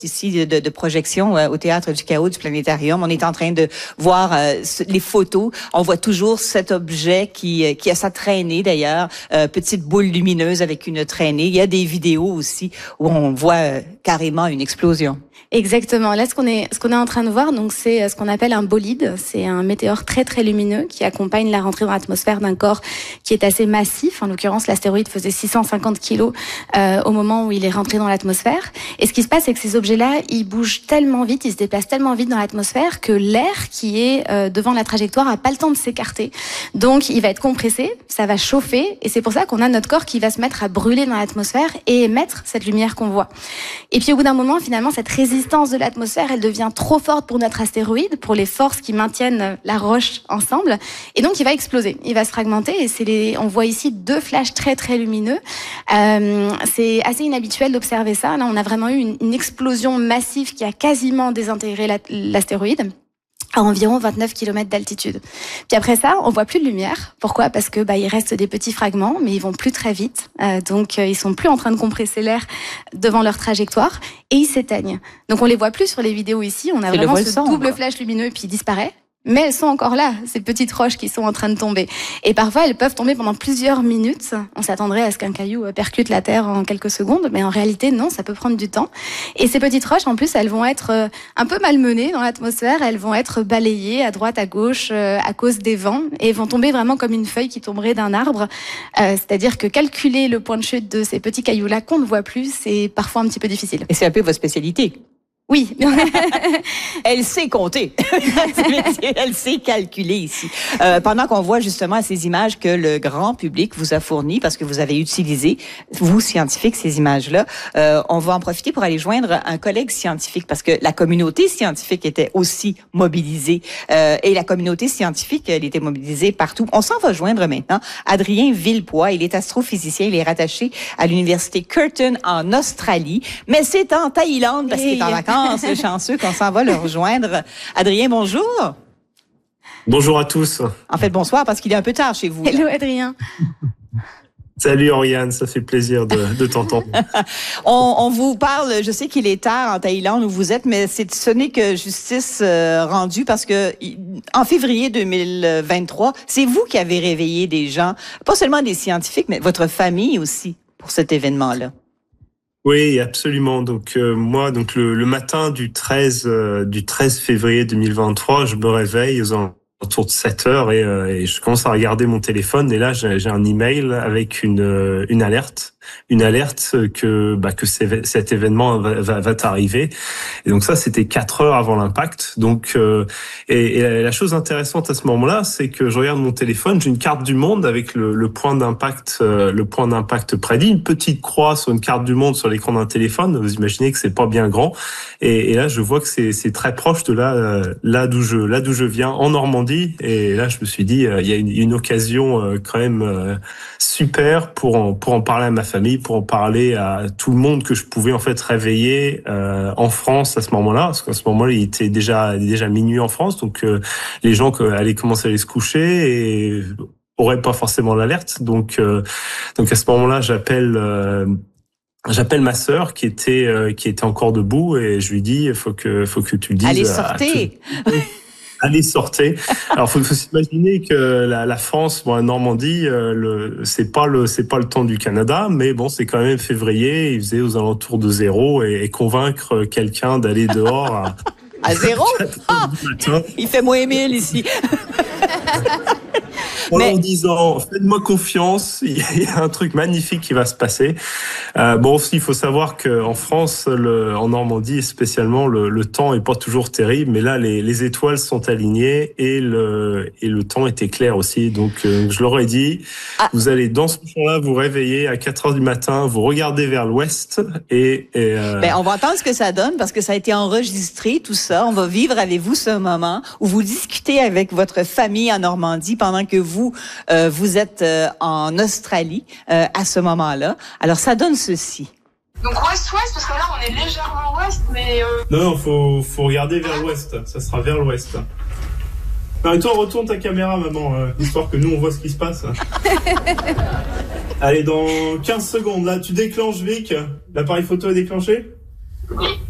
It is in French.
ici de projection au Théâtre du Chaos du Planétarium. On est en train de voir les photos. On voit toujours cet objet qui a sa traînée d'ailleurs, petite boule lumineuse avec une traînée. Il y a des vidéos aussi où on voit carrément une explosion. Exactement. Là, ce qu'on est en train de voir, donc c'est ce qu'on appelle un bolide. C'est un météore très très lumineux qui accompagne la rentrée dans l'atmosphère d'un corps qui est assez massif. En l'occurrence, l'astéroïde faisait 650 kilos au moment où il est rentré dans l'atmosphère. Et ce qui se passe, c'est que ces objets-là, ils bougent tellement vite, ils se déplacent tellement vite dans l'atmosphère que l'air qui est devant la trajectoire a pas le temps de s'écarter. Donc, il va être compressé, ça va chauffer, et c'est pour ça qu'on a notre corps qui va se mettre à brûler dans l'atmosphère et émettre cette lumière qu'on voit. Et puis, au bout d'un moment, finalement, cette résistance de l'atmosphère, elle devient trop forte pour notre astéroïde, pour les forces qui maintiennent la roche ensemble, et donc il va exploser, il va se fragmenter, et on voit ici 2 flashs très très lumineux. C'est assez inhabituel d'observer ça. Là, on a vraiment eu une explosion massive qui a quasiment désintégré l'astéroïde à environ 29 km d'altitude. Puis après ça, on voit plus de lumière. Pourquoi? Parce que il reste des petits fragments, mais ils vont plus très vite. Donc ils sont plus en train de compresser l'air devant leur trajectoire et ils s'éteignent. Donc on les voit plus sur les vidéos ici. On a vraiment ce double flash lumineux puis il disparaît. Mais elles sont encore là, ces petites roches qui sont en train de tomber. Et parfois, elles peuvent tomber pendant plusieurs minutes. On s'attendrait à ce qu'un caillou percute la terre en quelques secondes, mais en réalité, non, ça peut prendre du temps. Et ces petites roches, en plus, elles vont être un peu malmenées dans l'atmosphère. Elles vont être balayées à droite, à gauche, à cause des vents, et vont tomber vraiment comme une feuille qui tomberait d'un arbre. C'est-à-dire que calculer le point de chute de ces petits cailloux-là qu'on ne voit plus, c'est parfois un petit peu difficile. Et c'est un peu votre spécialité. Oui. Elle sait compter. Elle sait calculer ici. Pendant qu'on voit justement ces images que le grand public vous a fournies, parce que vous avez utilisé, vous, scientifiques, ces images-là, on va en profiter pour aller joindre un collègue scientifique, parce que la communauté scientifique était aussi mobilisée. Et la communauté scientifique, elle était mobilisée partout. On s'en va joindre maintenant Adrien Villepoix. Il est astrophysicien. Il est rattaché à l'université Curtin en Australie. Mais c'est en Thaïlande, parce qu'il est en vacances. C'est chanceux qu'on s'en va le rejoindre. Adrien, bonjour. Bonjour à tous. En fait, bonsoir, parce qu'il est un peu tard chez vous. Hello, Adrien. Salut Oriane, ça fait plaisir de t'entendre. On vous parle, je sais qu'il est tard en Thaïlande où vous êtes, mais ce n'est que justice rendue parce que en février 2023, c'est vous qui avez réveillé des gens, pas seulement des scientifiques, mais votre famille aussi pour cet événement-là. Oui, absolument. Donc moi, le matin du 13 février 2023, je me réveille aux alentours de 7 heures et je commence à regarder mon téléphone et là j'ai un email avec une alerte que cet événement va t'arriver. Et donc ça, c'était 4 heures avant l'impact. Donc et la chose intéressante à ce moment-là, c'est que je regarde mon téléphone, j'ai une carte du monde avec le point d'impact prédit, une petite croix sur une carte du monde sur l'écran d'un téléphone. Vous imaginez que c'est pas bien grand. Et là, je vois que c'est très proche de là d'où je viens, en Normandie. Et là, je me suis dit, il y a une occasion quand même super pour en parler à ma famille, pour en parler à tout le monde que je pouvais en fait réveiller en France à ce moment-là, parce qu'à ce moment-là il était déjà minuit en France, donc les gens allaient commencer à aller se coucher et auraient pas forcément l'alerte, donc à ce moment-là j'appelle ma sœur qui était encore debout et je lui dis faut que tu le dises. Allez, sortez. Allez, sortez. Alors, faut s'imaginer que la France, la Normandie, c'est pas le temps du Canada, mais bon, c'est quand même février, il faisait aux alentours de 0 et convaincre quelqu'un d'aller dehors à 0? Il fait moins 1000 ici. En disant, faites-moi confiance, il y a un truc magnifique qui va se passer. Bon, aussi, il faut savoir qu'en France, en Normandie spécialement, le temps est pas toujours terrible, mais là, les étoiles sont alignées et le temps était clair aussi. Donc, je leur ai dit, vous allez dans ce champ-là vous réveiller à 4 heures du matin, vous regardez vers l'ouest on va entendre ce que ça donne parce que ça a été enregistré, tout ça. On va vivre avec vous ce moment où vous discutez avec votre famille en Normandie pendant que vous êtes en Australie à ce moment-là. Alors, ça donne ceci. Donc ouest-ouest, parce que là, on est légèrement ouest, mais... Non, faut regarder vers l'ouest. Ça sera vers l'ouest. Non, et toi, retourne ta caméra, maman, histoire que nous, on voit ce qui se passe. Allez, dans 15 secondes, là, tu déclenches, Vic. L'appareil photo est déclenché ? Oui.